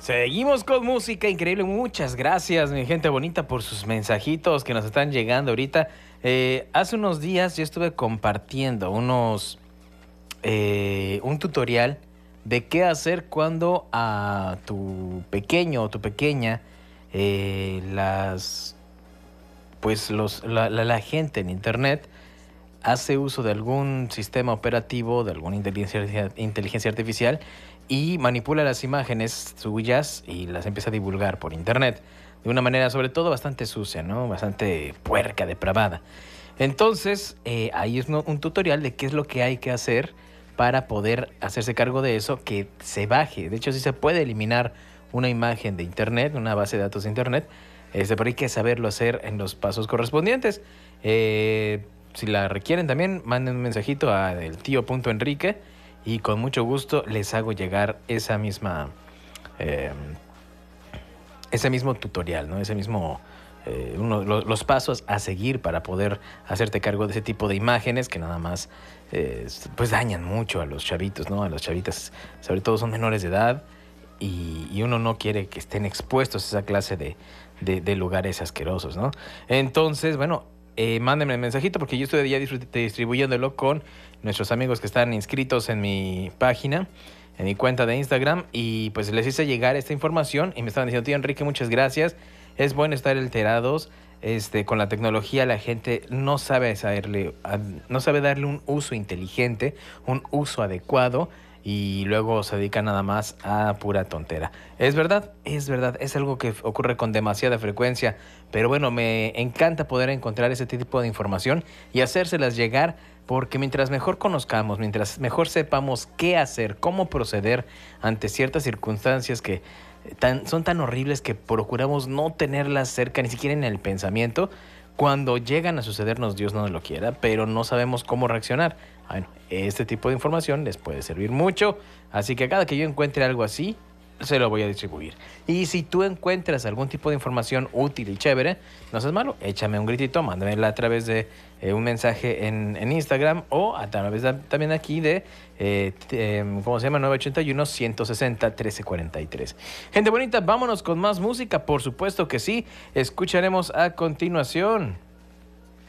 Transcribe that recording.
Seguimos con música increíble. Muchas gracias, mi gente bonita, por sus mensajitos que nos están llegando ahorita. Hace unos días yo estuve compartiendo un tutorial de qué hacer cuando a tu pequeño o tu pequeña la gente en internet hace uso de algún sistema operativo, de alguna inteligencia artificial y manipula las imágenes suyas y las empieza a divulgar por internet de una manera sobre todo bastante sucia, ¿no? Bastante puerca, depravada. Entonces, ahí es un tutorial de qué es lo que hay que hacer para poder hacerse cargo de eso, que se baje. De hecho, sí se puede eliminar una imagen de internet, una base de datos de internet, pero hay que saberlo hacer en los pasos correspondientes. Si la requieren también, manden un mensajito a el tío.enrique y con mucho gusto les hago llegar ese mismo tutorial, ¿no? Los pasos a seguir para poder hacerte cargo de ese tipo de imágenes que nada más pues dañan mucho a los chavitos, ¿no? A las chavitas, sobre todo son menores de edad y uno no quiere que estén expuestos a esa clase de lugares asquerosos, ¿no? Entonces, bueno, mándenme el mensajito porque yo estoy ya distribuyéndolo con nuestros amigos que están inscritos en mi página, en mi cuenta de Instagram, y pues les hice llegar esta información y me estaban diciendo: tío Enrique, muchas gracias, es bueno estar enterados. Con la tecnología la gente no sabe darle un uso inteligente, un uso adecuado, y luego se dedica nada más a pura tontera. Es verdad, es algo que ocurre con demasiada frecuencia, pero bueno, me encanta poder encontrar ese tipo de información y hacérselas llegar, porque mientras mejor conozcamos, mientras mejor sepamos qué hacer, cómo proceder ante ciertas circunstancias que son tan horribles que procuramos no tenerlas cerca, ni siquiera en el pensamiento. Cuando llegan a sucedernos, Dios no lo quiera, pero no sabemos cómo reaccionar. Bueno, este tipo de información les puede servir mucho, así que cada que yo encuentre algo así, se lo voy a distribuir. Y si tú encuentras algún tipo de información útil y chévere, no seas malo, échame un gritito, mándamela a través de un mensaje en Instagram, o a través también aquí de, ¿cómo se llama? 981-160-1343. Gente bonita, vámonos con más música, por supuesto que sí. Escucharemos a continuación